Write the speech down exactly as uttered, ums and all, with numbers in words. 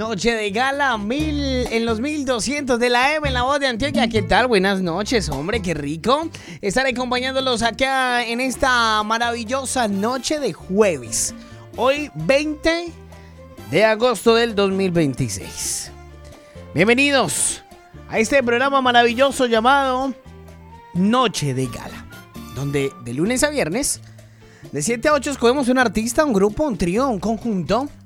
Noche de gala mil en los mil doscientos de la M en la voz de Antioquia. ¿Qué tal? Buenas noches, hombre, qué rico estar acompañándolos acá en esta maravillosa noche de jueves. Hoy veinte de agosto del dos mil veintiséis. Bienvenidos a este programa maravilloso llamado Noche de Gala, donde de lunes a viernes de siete a ocho escogemos un artista, un grupo, un trío, un conjunto